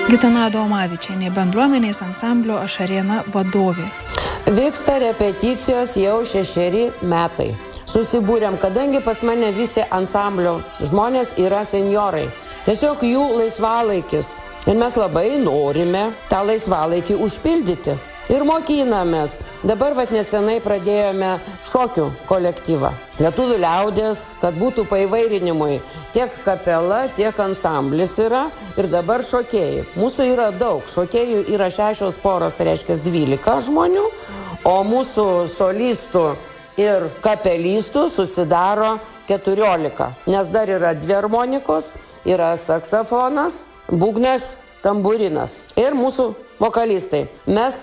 Gitana Adomavičienė, bendruomenės ansamblio Ašarėna vadovė. Vyksta repeticijos jau 6 metai. Susibūrėm, kadangi pas mane visi ansamblio žmonės yra senjorai. Tiesiog jų laisvalaikis. Ir mes labai norime tą laisvalaikį užpildyti. Ir mokinamės. Dabar nesenai pradėjome šokių kolektyvą. Lietuvių liaudės, kad būtų paįvairinimui. Tiek kapela, tiek ansamblis yra ir dabar šokėjai. Mūsų yra daug. Šokėjų yra 6 poros, tai reiškia 12 žmonių, o mūsų solistų ir kapelistų susidaro 14. Nes dar yra 2 harmonikos, yra saksofonas, būgnas, tamburinas ir mūsų vokalistai. Mes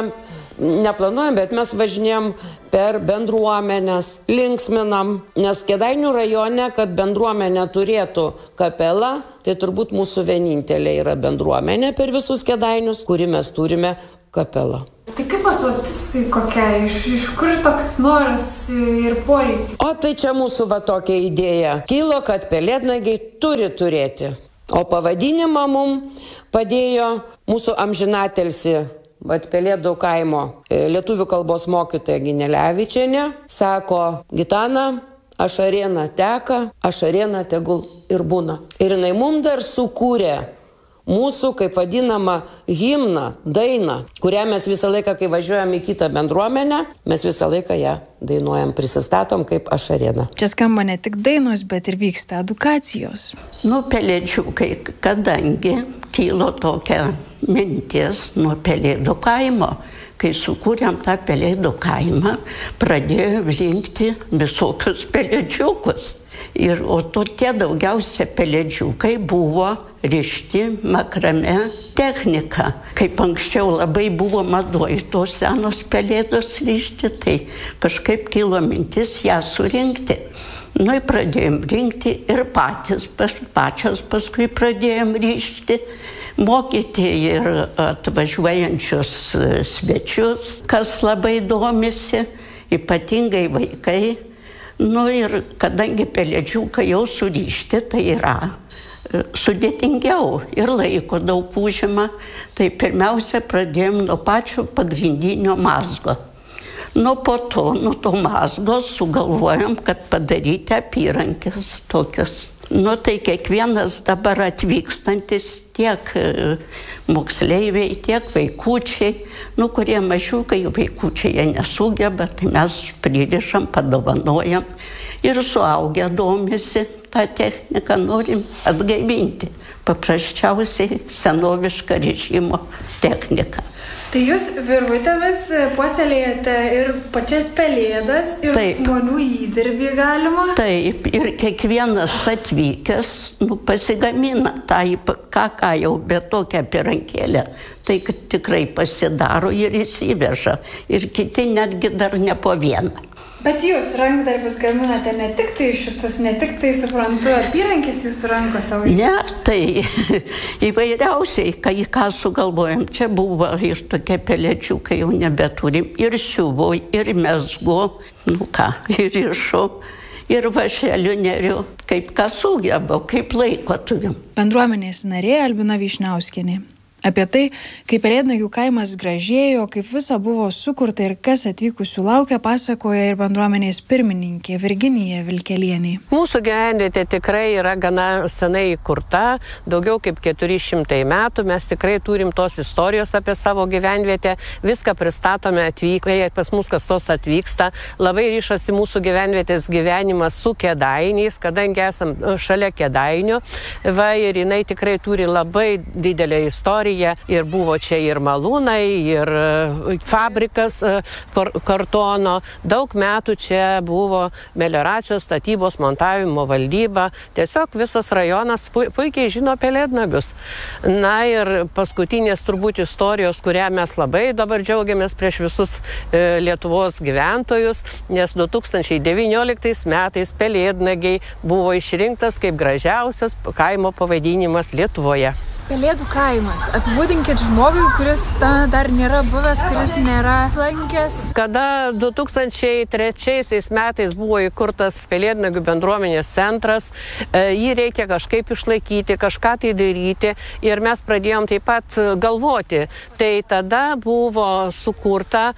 neplanuojam, bet mes važinėjom per bendruomenės, linksminam, nes Kėdainių rajone, kad bendruomenė turėtų kapelą, tai turbūt mūsų vienintelė yra bendruomenė per visus Kėdainius, kuri mes turime kapelą. Tai kaip paslaptis kokia, iš kur toks noras ir poreikis? O tai čia mūsų tokia idėja. Kilo, kad pelėdnagiai turi turėti. O pavadinimą mums padėjo mūsų amžinatelsi Pelėdų kaimo lietuvių kalbos mokytoja Ginelevičienė. Sako, Gitana, Ašarėna teka, Ašarėna tegul ir būna. Ir jinai mums dar sukūrė mūsų, kaip vadinama, himną, dainą, kurią mes visą laiką, kai važiuojam į kitą bendruomenę, mes visą laiką ją dainuojam, prisistatom kaip Ašarėna. Čia skamba ne tik dainos, bet ir vyksta edukacijos. Pelėdžiukai, kadangi kilo tokia mintis nuo Pelėdų kaimo, kai sukūrėm tą Pelėdų kaimą, pradėjom rinkti visokius pelėdžiukus. O tokie daugiausia pelėdžiukai buvo rišti makrame technika. Kaip anksčiau labai buvo madoj tos senos pelėdos rišti, tai kažkaip kilo mintis ją surinkti. Ir pradėjom rinkti ir pačios paskui pradėjom rišti, mokyti ir atvažiuojančius svečius, kas labai domisi, ypatingai vaikai. Ir kadangi pelėdžiukai jau surišti, tai yra sudėtingiau ir laiko daug užima, tai pirmiausia pradėjom nuo pačio pagrindinio mazgo. Po to mazgo sugalvojom, kad padaryti apyrankės tokias. Tai kiekvienas dabar atvykstantis, tiek moksleiviai, tiek vaikučiai, kurie mažiukai, vaikučiai jie nesugeba, tai mes pririšam, padovanojam ir suaugę domisi tą techniką, norim atgaivinti. Paprasčiausiai senovišką rišimo techniką. Tai jūs virvutėmis puoselėjate ir pačias pelėdas, ir taip, žmonių įdirbį galima? Taip, ir kiekvienas atvykęs pasigamina tą, ką jau be tokią apyrankėlę. Tai tikrai pasidaro ir įsiveža. Ir kiti netgi dar ne po vieną. Bet jūs rankdarbius gaminate ne tik tai šitus, ne tik tai, suprantu, apyrankės jūsų rankose. Ne, tai įvairiausiai, ką sugalvojam. Čia buvo ir tokie pelėdžiukai, jau nebeturim. Ir siuvo, ir mezgu, ir išu, ir vašelių neriu. Kaip ką sugeba, kaip laiko turim. Bendruomenės narė Albina Vyšniauskienė. Apie tai, kaip Pelėdnagių kaimas gražėjo, kaip visa buvo sukurta ir kas atvykusių laukia, pasakoja ir bendruomenės pirmininkė Virginija Vilkelienė. Mūsų gyvenvietė tikrai yra gana senai įkurta, daugiau kaip 400 metų. Mes tikrai turim tos istorijos apie savo gyvenvietę, viską pristatome atvykai, pas mus kas tos atvyksta. Labai ryšasi mūsų gyvenvietės gyvenimas su Kėdainiais, kadangi esam šalia Kėdainių. Ir jinai tikrai turi labai didelę istoriją. Ir buvo čia ir malūnai, ir fabrikas kartono. Daug metų čia buvo melioracijos, statybos, montavimo valdyba. Tiesiog visas rajonas puikiai žino Pelėdnagius. Ir paskutinės turbūt istorijos, kurią mes labai dabar džiaugiamės prieš visus Lietuvos gyventojus, nes 2019 metais Pelėdnagiai buvo išrinktas kaip gražiausias kaimo pavadinimas Lietuvoje. Pelėdų kaimas. Apibūdinkit žmogui, kuris dar nėra buvęs, kuris nėra lankęs. Kada 2003 metais buvo įkurtas Pelėdnagių bendruomenės centras, jį reikia kažkaip išlaikyti, kažką tai daryti ir mes pradėjom taip pat galvoti. Tai tada buvo sukurta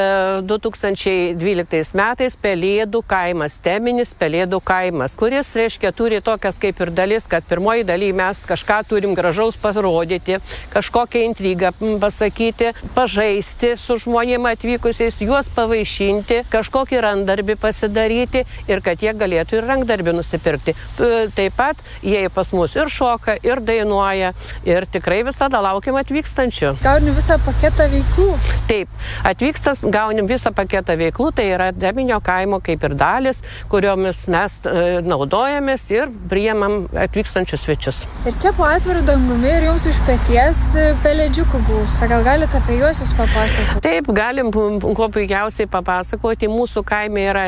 2012 metais Pelėdų kaimas, teminis Pelėdų kaimas, kuris, reiškia, turi tokias kaip ir dalis, kad pirmoji daly mes kažką turim gražaus parodyti, kažkokią intrigą pasakyti, pažaisti su žmonėm atvykusiais, juos pavaišinti, kažkokį rankdarbį pasidaryti ir kad jie galėtų ir rankdarbį nusipirkti. Taip pat jie pas mus ir šoka, ir dainuoja, ir tikrai visada laukiam atvykstančių. Gauni visą paketą veiklų? Taip, atvykstas gaunim visą paketą veiklų, tai yra teminio kaimo kaip ir dalis, kuriomis mes naudojamės ir priimam atvykstančius svečius. Ir čia po atviru dangumi ir jums už peties pelėdžiukų gausa. Gal galite apie juos jūs papasakoti? Taip, galim kuo puikiausiai papasakoti. Mūsų kaime yra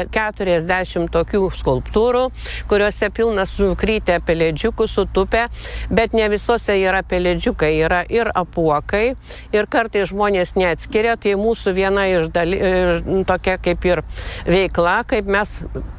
40 tokių skulptūrų, kuriuose pilnas sukrytę pelėdžiukų sutupę, bet ne visose yra pelėdžiukai, yra ir apuokai, ir kartais žmonės neatskiria, tai mūsų viena iš tokia kaip ir veikla, kaip mes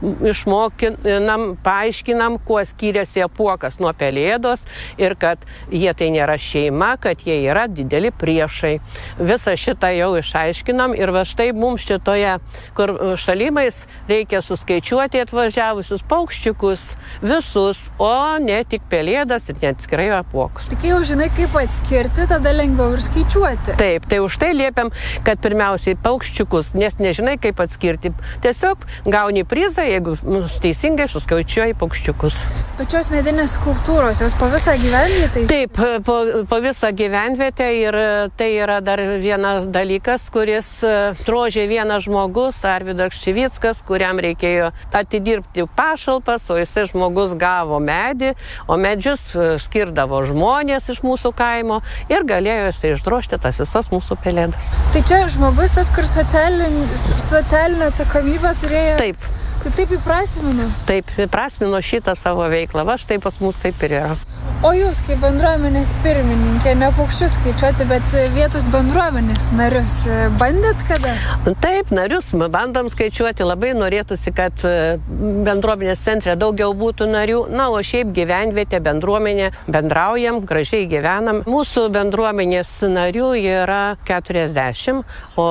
išmokinam, paaiškinam, kuo skiriasi apuokas nuo pelėdos ir kad jie tai nėra šeima, kad jie yra dideli priešai. Visą šitą jau išaiškinam ir va štai mums šitoje, kur šalimais reikia suskaičiuoti atvažiavusius paukščiukus visus, o ne tik pelėdas ir net atskirai apuokus. Tik jau žinai, kaip atskirti, tada lengviau ir skaičiuoti. Taip, tai už tai liepiam, kad pirmiausiai paukščiukus, nes nežinai, kaip atskirti. Tiesiog gauni prizą, jeigu teisingai suskaičiuoji paukščiukus. Pačios medinės skulptūros, jos po visą gyvenvietę? Taip, po visą gyvenvietę ir tai yra dar vienas dalykas, kuris drožė vienas žmogus, Arvydas Šivickas, kuriam reikėjo atidirbti pašalpas, o jisai žmogus gavo medį, o medžius skirdavo žmonės iš mūsų kaimo ir galėjo jisai išdrožti tas visas mūsų pelėdas. Tai čia žmogus tas, kur socialinę atsakomybę turėjo? Taip. Tai taip įprasmino? Taip, įprasmino šitą savo veiklą. Va štai pas mus taip ir yra. O jūs, kaip bendruomenės pirmininkė, ne paukščius skaičiuoti, bet vietos bendruomenės narius, bandėt kada? Taip, narius bandom skaičiuoti. Labai norėtųsi, kad bendruomenės centre daugiau būtų narių. Na, o šiaip gyvenvietė, bendruomenė, bendraujam, gražiai gyvenam. Mūsų bendruomenės narių yra 40, o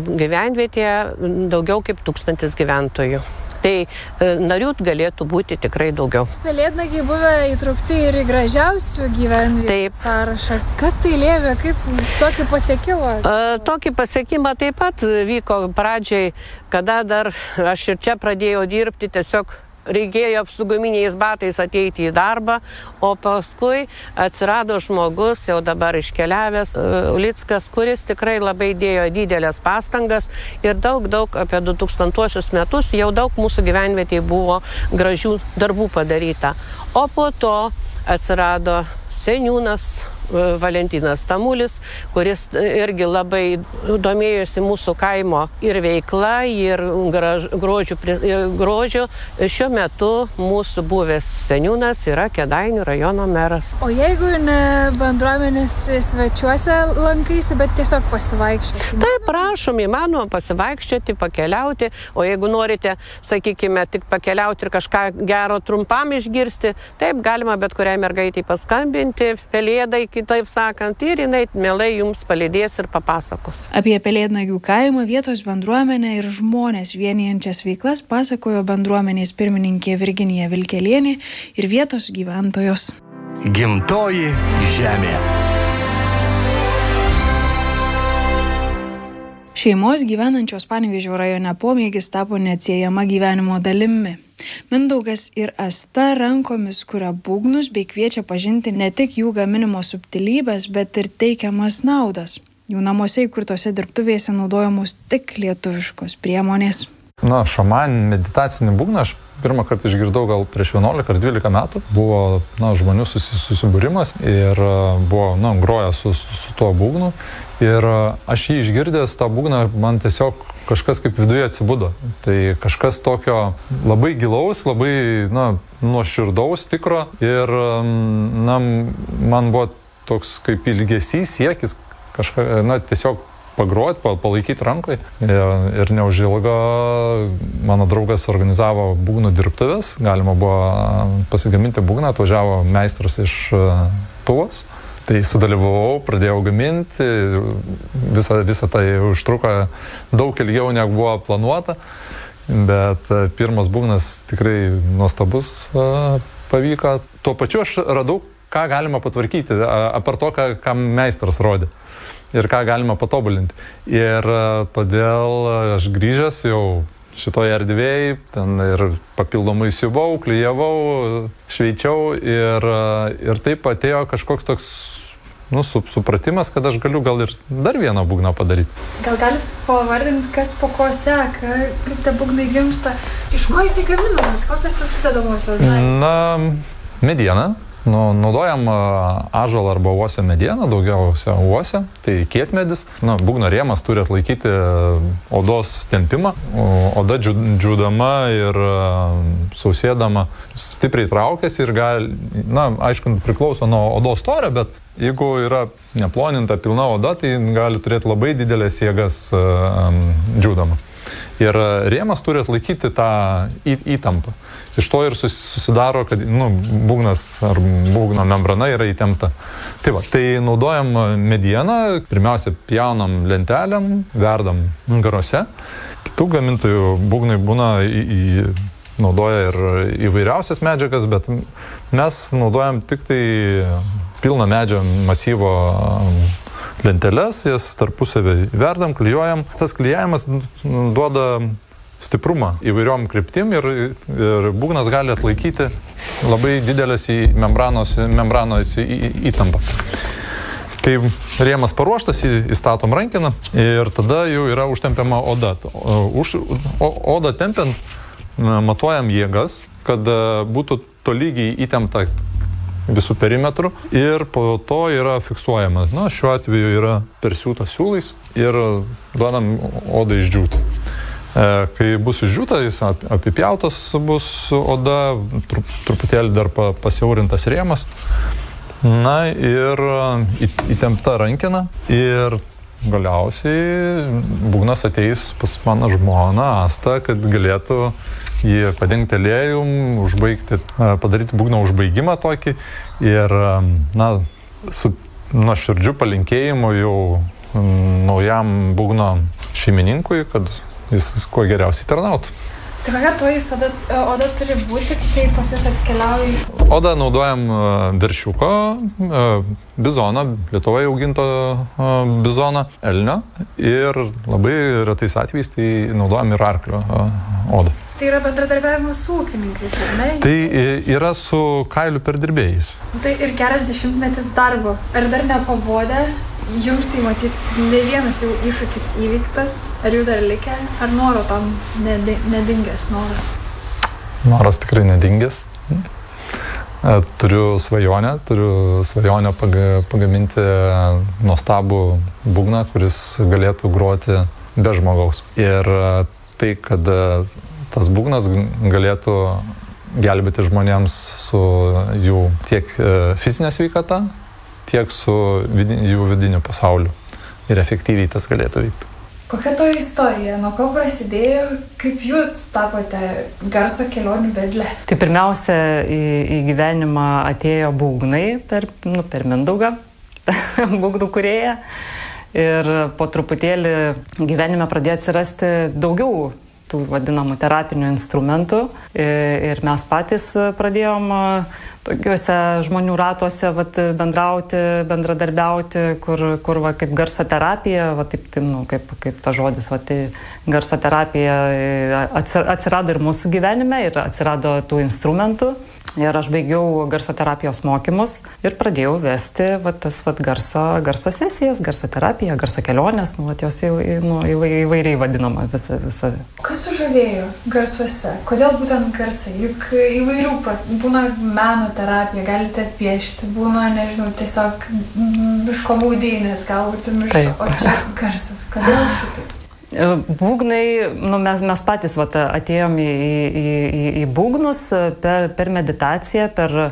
gyvenvietėje daugiau kaip 1000 gyventojų. Tai narių galėtų būti tikrai daugiau. Pelėdnagiai buvę įtraukti ir į gražiausių gyvenviečių sąrašą. Kas tai lėmė, kaip tokį pasiekimą? Tokį pasiekimą taip pat vyko pradžiai, kada dar aš ir čia pradėjau dirbti, tiesiog reikėjo apsauginiais batais ateiti į darbą, o paskui atsirado žmogus, jau dabar iškeliavęs, Ulickas, kuris tikrai labai dėjo didelės pastangas ir daug apie 2000 metus jau daug mūsų gyvenvietėje buvo gražių darbų padaryta. O po to atsirado seniūnas Valentinas Tamulis, kuris irgi labai domėjosi mūsų kaimo ir veikla, ir grožiu. Šiuo metu mūsų buvęs seniūnas yra Kėdainių rajono meras. O jeigu ne bendruomenės svečiuose lankaisi, bet tiesiog pasivaikščioti? Taip, prašom, įmanoma pasivaikščioti, pakeliauti, o jeigu norite, sakykime, tik pakeliauti ir kažką gero trumpam išgirsti, taip galima bet kuriai mergaitai paskambinti, pelėdai, taip sakant, ir jinai mielai jums palydės ir papasakos. Apie Pelėdnagių kaimą, vietos bendruomenę ir žmonės vienijančias veiklas pasakojo bendruomenės pirmininkė Virginija Vilkelienė ir vietos gyventojos. Gimtoji žemė. Šeimos gyvenančios Panevėžio rajone pomėgis tapo neatsiejama gyvenimo dalimi. Mindaugas ir Asta rankomis kuria būgnus bei kviečia pažinti ne tik jų gaminimo subtilybės, bet ir teikiamas naudas. Jų namuose įkurtose dirbtuvėse naudojamos tik lietuviškos priemonės. Šamaninį meditacinį būgną aš pirmą kartą išgirdau gal prieš 11 ar 12 metų. Buvo žmonių susibūrimas ir buvo groja su tuo būgnu. Ir aš jį išgirdęs, tą būgną, man tiesiog kažkas kaip viduje atsibudo. Tai kažkas tokio labai gilaus, labai nuoširdaus, tikro. Ir man buvo toks kaip ilgesys, siekis kažką, tiesiog pagroti, palaikyti rankai. Ir neužilgo mano draugas organizavo būgnų dirbtuvės, galima buvo pasigaminti būgną, atvažiavo meistras iš Tuvos. Tai sudalyvavau, pradėjau gaminti, visą tai užtruko daug ilgiau negu buvo planuota, bet pirmas būgnas tikrai nuostabus pavyko. Tuo pačiu aš radau, ką galima patvarkyti, apart to, ką meistras rodė. Ir ką galima patobulinti. Ir todėl aš grįžęs jau šitoje erdvėje, ten ir papildomai siuvau, klijavau, šveičiau ir taip atėjo kažkoks toks supratimas, kad aš galiu gal ir dar vieną būgną padaryti. Gal galit pavardinti, kas po ko seka, kaip tie būgnai gimsta, iš ko jisai gaminamas, kokios tos sudedamosios dalys? Mediena. Naudojam ąžuolą arba uosio medieną, daugiausia uosio, tai kietmedis. Būgno rėmas turi atlaikyti odos tempimą. Oda džiūdama ir sausėdama stipriai traukiasi ir aišku, priklauso nuo odos storio, bet jeigu yra neploninta pilna oda, tai gali turėti labai didelės jėgas džiūdama. Ir rėmas turi atlaikyti tą įtampą. Iš to ir susidaro, kad būgnas ar būgno membrana yra įtempta. Tai naudojam medieną, pirmiausia pjaunam lentelėm, verdam garuose. Kitų gamintojų būgnai naudoja ir įvairiausias medžiagas, bet mes naudojam tik tai pilną medžio masyvo lenteles, jas tarpusavį verdam, klijuojam. Tas klijavimas duoda stiprumą įvairiom kryptim ir būgnas gali atlaikyti labai didelės į membranos įtampą. Kai rėmas paruoštas, įstatom rankiną ir tada jau yra užtempiama oda. Odą tempiant matuojam jėgas, kad būtų tolygiai įtempta visų perimetrų ir po to yra fiksuojama. Šiuo atveju yra persiūtas siūlais ir duodam odai išdžiūti. Kai bus išdžiūta, jis apipjautas bus oda, truputėlį dar pasiaurintas rėmas. Ir įtempta rankina ir galiausiai būgnas ateis pas mano žmoną Astą, kad galėtų jį padengti aliejum, padaryti būgno užbaigimą tokį ir su nuoširdžiu palinkėjimu jau naujam būgno šeimininkui, kad jis kuo geriausiai tarnautų. Tai kokia toji oda turi būti, kai pas jūs atkeliauja? Odą naudojam veršiuko, bizoną, Lietuvoje auginto bizoną, elnio ir labai retais atvejais tai naudojam ir arklio odą. Tai yra bendradarbiavimas su ūkininkais, ar ne? Tai yra su kailių perdirbėjais. Tai ir geras 10 metų darbo. Ar dar nepabodę? Jums tai matyt, ne vienas jau iššūkis įvyktas, ar jų dar likę, ar noro tam nedingęs noras? Noras tikrai nedingęs. Turiu svajonę pagaminti nuostabų būgną, kuris galėtų groti be žmogaus. Ir tai, kad tas būgnas galėtų gelbėti žmonėms su jų tiek fizinė sveikata, tiek su jų vidiniu pasauliu. Ir efektyviai tas galėtų vykti. Kokia to istorija? Nuo ko prasidėjo? Kaip jūs tapote garso kelionių vedle? Tai pirmiausia, į gyvenimą atėjo būgnai per Mindaugą, būgnų kūrėją. Ir po truputėlį gyvenime pradėjo atsirasti daugiau tų vadinamų terapinių instrumentų. Ir mes patys pradėjom tokiuose žmonių ratuose bendrauti, bendradarbiauti, kur kaip garso terapija, kaip ta žodis, garso terapija atsirado ir mūsų gyvenime, ir atsirado tų instrumentų. Ir aš baigiau garso terapijos mokymus ir pradėjau vesti tas garso sesijas, garso terapiją, garso kelionės, jos įvairiai vadinama visa. Kas sužavėjo garsuose? Kodėl būtent garsai? Juk įvairių būna meno terapija, galite piešti, būna, nežinau, tiesiog miško maudynės, galbūt miško, o čia garsas. Kodėl šitaip? Būgnai, mes patys atėjom į būgnus per meditaciją, per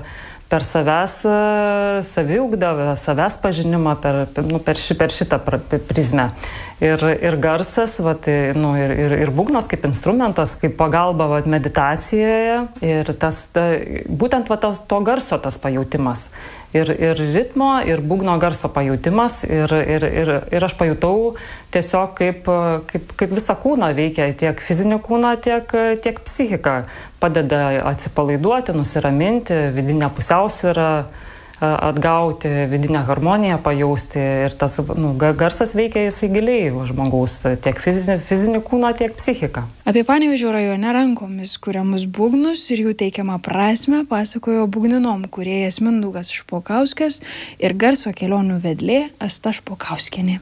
per savęs saviugdą, savęs pažinimą per šitą prizmę. Ir garsas, ir būgnas kaip instrumentas, kaip pagalba meditacijoje ir būtent to garso tas pajautimas. Ir ritmo, ir būgno garso pajautimas. Ir aš pajutau tiesiog kaip visą kūną veikia, tiek fizinį kūną, tiek psichiką. Padeda atsipalaiduoti, nusiraminti, vidinę pusiausvyrą atgauti, vidinę harmoniją pajausti. Ir tas garsas veikia jisai giliai žmogaus, tiek fizinį kūną, tiek psichiką. Apie Panevėžio rajone rankomis kuriamus būgnus ir jų teikiamą prasmę pasakojo būgninom kūrėjas Mindaugas Špokauskas ir garso kelionių vedlė Asta Špokauskienė.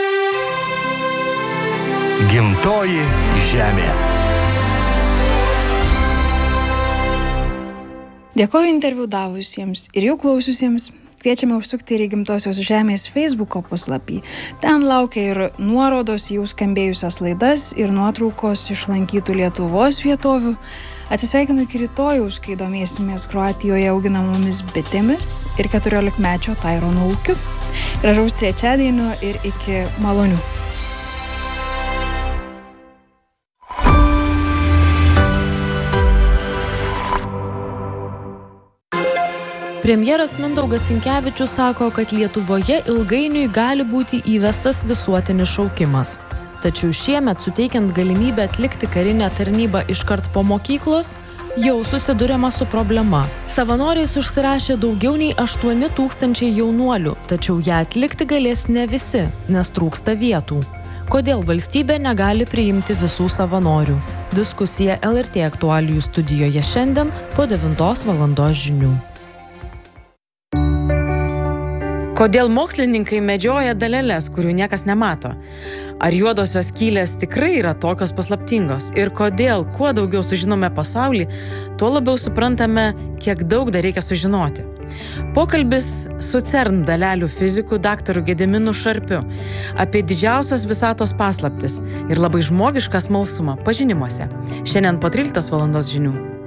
Gimtoji žemė. Dėkoju interviu davusiems ir jų klausiusiems. Kviečiame užsukti ir į Gimtosios žemės Facebooko puslapį. Ten laukia ir nuorodos į jau skambėjusias laidas ir nuotraukos iš lankytų Lietuvos vietovių. Atsisveikinu iki rytojaus, kai domėsimės Kroatijoje auginamomis bitėmis ir 14-mečio Tairono ūkiu. Gražaus trečiadienio ir iki malonių. Premjeras Mindaugas Sinkevičius sako, kad Lietuvoje ilgainiui gali būti įvestas visuotinis šaukimas. Tačiau šiemet, suteikiant galimybę atlikti karinę tarnybą iškart po mokyklos, jau susiduriama su problema. Savanoriais užsirašė daugiau nei 8 000 jaunuolių, tačiau ją atlikti galės ne visi, nes trūksta vietų. Kodėl valstybė negali priimti visų savanorių? Diskusija LRT aktualijų studijoje šiandien po 9 valandos žinių. Kodėl mokslininkai medžioja daleles, kurių niekas nemato? Ar juodosios skylės tikrai yra tokios paslaptingos? Ir kodėl, kuo daugiau sužinome pasaulį, tuo labiau suprantame, kiek daug dar reikia sužinoti? Pokalbis su CERN dalelių fiziku daktaru Gediminu Šarpiu apie didžiausios visatos paslaptis ir labai žmogišką smalsumą pažinimuose. Šiandien po 13 valandos žinių.